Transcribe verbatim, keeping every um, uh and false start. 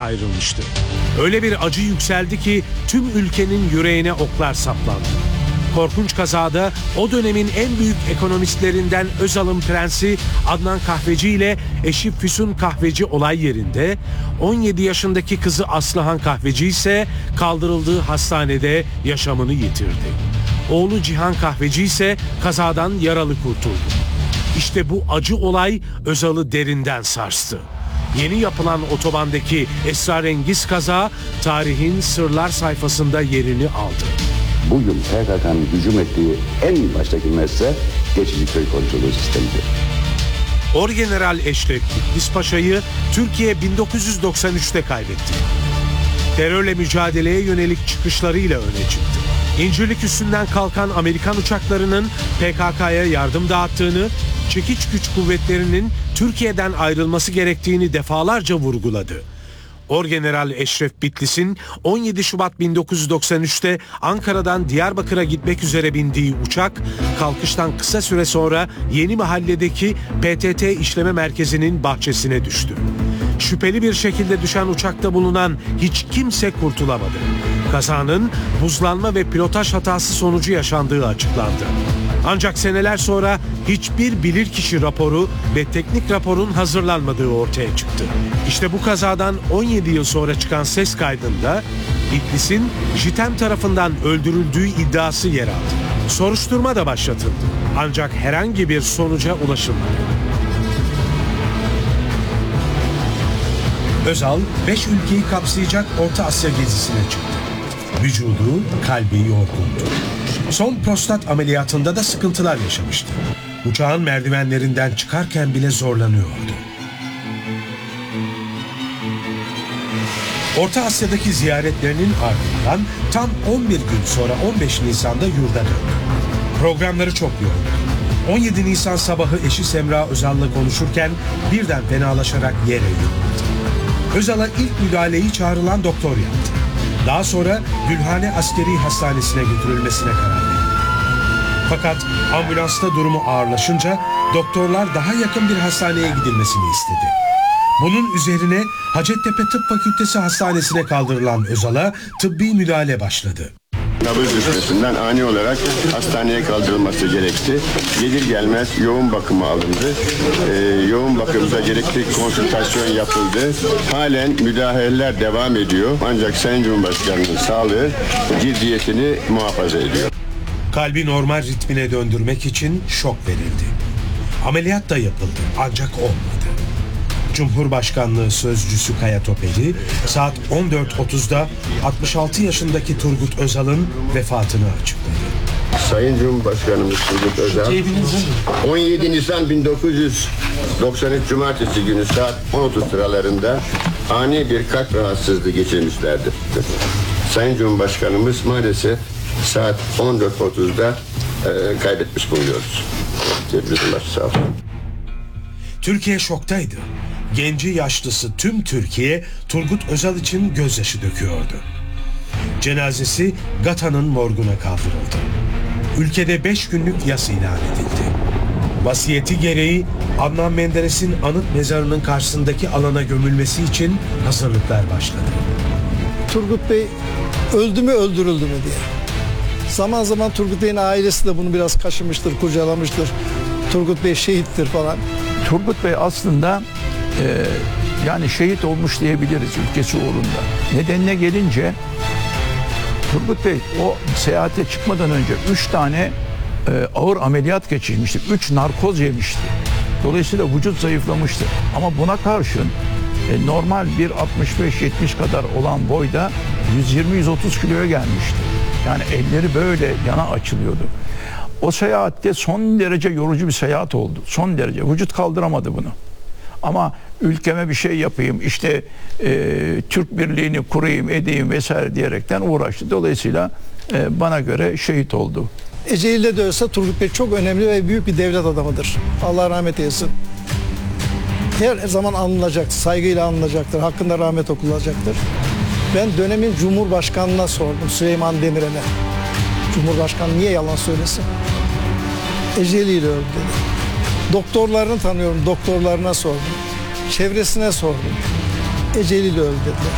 ayrılmıştı. Öyle bir acı yükseldi ki tüm ülkenin yüreğine oklar saplandı. Korkunç kazada o dönemin en büyük ekonomistlerinden Özal'ın prensi Adnan Kahveci ile eşi Füsun Kahveci olay yerinde, on yedi yaşındaki kızı Aslıhan Kahveci ise kaldırıldığı hastanede yaşamını yitirdi. Oğlu Cihan Kahveci ise kazadan yaralı kurtuldu. İşte bu acı olay Özal'ı derinden sarstı. Yeni yapılan otobandaki esrarengiz kaza tarihin sırlar sayfasında yerini aldı. Bugün P K K'nın hücum ettiği en baştaki mesele geçici köy kontrolü sistemidir. Orgeneral Eşref Bitlis Paşa'yı Türkiye bin dokuz yüz doksan üçte kaybetti. Terörle mücadeleye yönelik çıkışlarıyla öne çıktı. İncirlik üstünden kalkan Amerikan uçaklarının P K K'ya yardım dağıttığını, çekiç güç kuvvetlerinin Türkiye'den ayrılması gerektiğini defalarca vurguladı. Orgeneral Eşref Bitlis'in on yedi Şubat bin dokuz yüz doksan üçte Ankara'dan Diyarbakır'a gitmek üzere bindiği uçak, kalkıştan kısa süre sonra Yeni Mahalle'deki P T T işleme merkezinin bahçesine düştü. Şüpheli bir şekilde düşen uçakta bulunan hiç kimse kurtulamadı. Kazanın buzlanma ve pilotaj hatası sonucu yaşandığı açıklandı. Ancak seneler sonra hiçbir bilirkişi raporu ve teknik raporun hazırlanmadığı ortaya çıktı. İşte bu kazadan on yedi yıl sonra çıkan ses kaydında Bitlis'in JITEM tarafından öldürüldüğü iddiası yer aldı. Soruşturma da başlatıldı. Ancak herhangi bir sonuca ulaşılmadı. Özal, beş ülkeyi kapsayacak Orta Asya gezisine çıktı. Vücudu, kalbi yorgundu. Son prostat ameliyatında da sıkıntılar yaşamıştı. Uçağın merdivenlerinden çıkarken bile zorlanıyordu. Orta Asya'daki ziyaretlerinin ardından tam on bir gün sonra on beş Nisan'da yurda döndü. Programları çok yoğundu. on yedi Nisan sabahı eşi Semra Özal'la konuşurken birden fenalaşarak yere yığıldı. Özal'a ilk müdahaleyi çağrılan doktor yaptı. Daha sonra Gülhane Askeri Hastanesi'ne götürülmesine karar verdi. Fakat ambulansta durumu ağırlaşınca doktorlar daha yakın bir hastaneye gidilmesini istedi. Bunun üzerine Hacettepe Tıp Fakültesi Hastanesi'ne kaldırılan Özal'a tıbbi müdahale başladı. Nabız düşmesinden ani olarak hastaneye kaldırılması gerekti. Gelir gelmez yoğun bakıma alındı. Ee, yoğun bakımda gerekli konsültasyon yapıldı. Halen müdahaleler devam ediyor. Ancak Sayın Cumhurbaşkanı'nın sağlığı ciddiyetini muhafaza ediyor. Kalbi normal ritmine döndürmek için şok verildi. Ameliyat da yapıldı ancak olmadı. Cumhurbaşkanlığı Sözcüsü Kaya Topeli saat on dört otuzda altmış altı yaşındaki Turgut Özal'ın vefatını açıkladı. Sayın Cumhurbaşkanımız Turgut Özal on yedi Nisan bin dokuz yüz doksan üç Cumartesi günü saat on otuz sıralarında ani bir kalp rahatsızlığı geçirmişlerdir. Sayın Cumhurbaşkanımız maalesef saat on dört otuzda e, kaybetmiş bulunuyoruz. Tebrikler, sağ olun. Türkiye şoktaydı. Genci yaşlısı tüm Türkiye Turgut Özal için gözyaşı döküyordu. Cenazesi Gata'nın morguna kaldırıldı. Ülkede beş günlük yas ilan edildi. Vasiyeti gereği Adnan Menderes'in anıt mezarının karşısındaki alana gömülmesi için hazırlıklar başladı. Turgut Bey öldü mü öldürüldü mü diye. Zaman zaman Turgut Bey'in ailesi de bunu biraz kaşımıştır, kurcalamıştır. Turgut Bey şehittir falan. Turgut Bey aslında e, yani şehit olmuş diyebiliriz ülkesi uğrunda. Nedenine gelince Turgut Bey o seyahate çıkmadan önce üç tane e, ağır ameliyat geçirmişti. Üç narkoz yemişti. Dolayısıyla vücut zayıflamıştı. Ama buna karşın e, normal bir altmış beş yetmiş kadar olan boyda yüz yirmi yüz otuz kiloya gelmişti. Yani elleri böyle yana açılıyordu. O seyahatte son derece yorucu bir seyahat oldu. Son derece. Vücut kaldıramadı bunu. Ama ülkeme bir şey yapayım, işte e, Türk birliğini kurayım, edeyim vesaire diyerekten uğraştı. Dolayısıyla e, bana göre şehit oldu. Eceliyle de olsa Turgut Bey çok önemli ve büyük bir devlet adamıdır. Allah rahmet eylesin. Her zaman anılacaktır, saygıyla anılacaktır, hakkında rahmet okulacaktır. Ben dönemin Cumhurbaşkanı'na sordum, Süleyman Demirel'e. Cumhurbaşkanı niye yalan söylesin? Eceliyle öldü dedi. Doktorlarını tanıyorum, doktorlarına sordum. Çevresine sordum. Eceliyle öldü dediler.